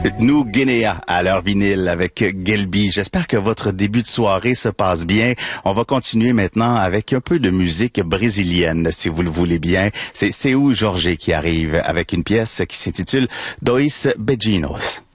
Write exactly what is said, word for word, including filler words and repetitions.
Nous, Guinea, à leur vinyle avec Gelbi. J'espère que votre début de soirée se passe bien. On va continuer maintenant avec un peu de musique brésilienne, si vous le voulez bien. C'est Seu Jorge qui arrive avec une pièce qui s'intitule Dois Beijinhos.